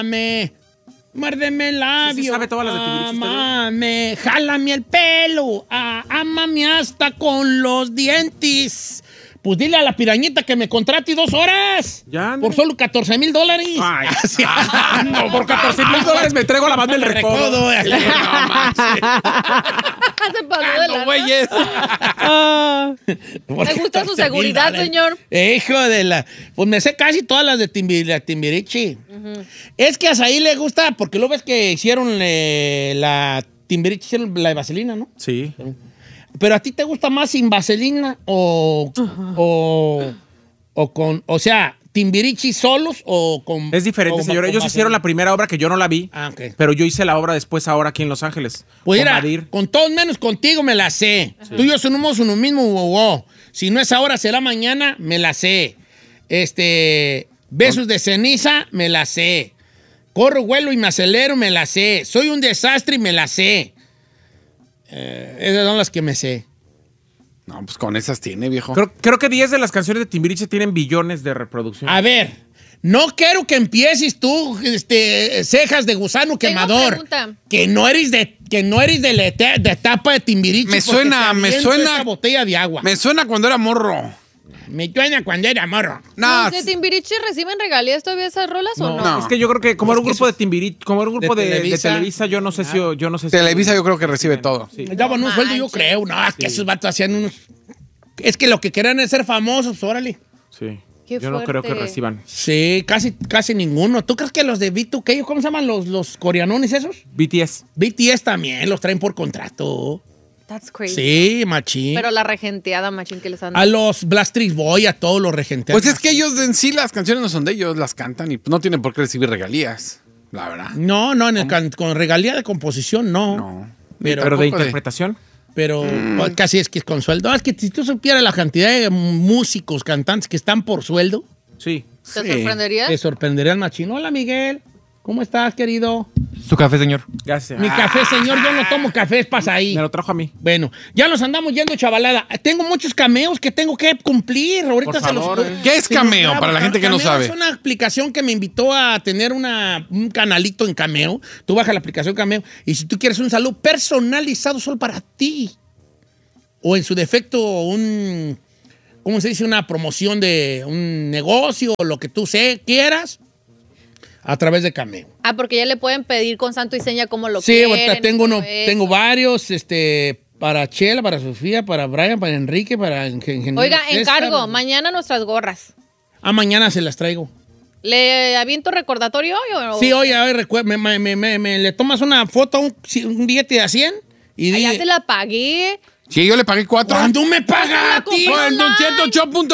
Muérdeme el labio. Sí, sabe todas las de Timbiriche. Amame, jálame el pelo. Ámame hasta con los dientes. Pues dile a la pirañita que me contrate 2 horas. Ya, por solo $14,000. Ay, no, por $14,000 me traigo la banda del recodo. Se pasó de la güeyes. Me gusta su seguridad, señor. Hijo de la... Pues me sé casi todas las de Timbiriche. Es que a Saí le gusta, porque lo ves que hicieron la Timbiriche, hicieron la de vaselina, ¿no? Sí. Pero a ti te gusta más sin vaselina o con... O sea, Timbiriche solos o con... Es diferente, señor. Ellos hicieron la primera obra que yo no la vi, pero yo hice la obra después ahora aquí en Los Ángeles. Pues mira, con todos menos contigo me la sé. Sí. Tú y yo somos uno mismo, wow. Si no es ahora, será mañana, me la sé. Besos de ceniza, me la sé. Corro, vuelo y me acelero, me la sé. Soy un desastre y me la sé. Esas son las que me sé. No, pues con esas tiene, viejo. Creo que 10 de las canciones de Timbiriche tienen billones de reproducciones. A ver, no quiero que empieces tú, cejas de gusano quemador. Que no eres de la etapa de Timbiriche. Me suena esta botella de agua. Me suena cuando era morro. Me suena cuando era morro. No. ¿De Timbiriche reciben regalías todavía esas rolas o no? Es que yo creo que como era un grupo de Timbiriche, como era un grupo de Televisa, yo no sé si... Televisa yo creo que recibe todo. Sí. Daban un sueldo, yo creo. No, es que esos vatos hacían unos... Es que lo que querían es ser famosos, órale. Sí. Yo no creo que reciban. Sí, casi ninguno. ¿Tú crees que los de B2K, cómo se llaman los coreanones esos? BTS. BTS también, los traen por contrato. That's crazy. Sí, machín. Pero la regenteada, machín, que les han... A los Blastrix Boy, a todos los regenteados. Pues es que ellos en sí las canciones no son de ellos, las cantan y no tienen por qué recibir regalías, la verdad. No, con regalía de composición, no. Pero de interpretación. Pero casi es que es con sueldo. Es que si tú supieras la cantidad de músicos, cantantes que están por sueldo. Sí. ¿Te sorprenderías? Te sorprenderías, machín. Hola, Miguel. ¿Cómo estás, querido? Su café, señor. Gracias. Mi café, señor. Yo no tomo café, pasa ahí. Me lo trajo a mí. Bueno, ya nos andamos yendo, chavalada. Tengo muchos cameos que tengo que cumplir. Ahorita por favor. ¿Qué es Cameo? Para la gente que no sabe. Es una aplicación que me invitó a tener un canalito en Cameo. Tú bajas la aplicación Cameo y si tú quieres un saludo personalizado solo para ti. O en su defecto, ¿cómo se dice? Una promoción de un negocio o lo que tú quieras. A través de Cameo. Porque ya le pueden pedir con santo y seña cómo lo sí, quieren. Sí, ahorita tengo varios, para Chela, para Sofía, para Brian, para Enrique, para Ingeniero. Oiga, encargo, mañana nuestras gorras. Mañana se las traigo. ¿Le aviento recordatorio hoy o...? Sí, oye, a ver, le tomas una foto, un billete de 100 y ya se la pagué. Sí, yo le pagué 4. ¿Cuándo me paga a ti? Por el 208.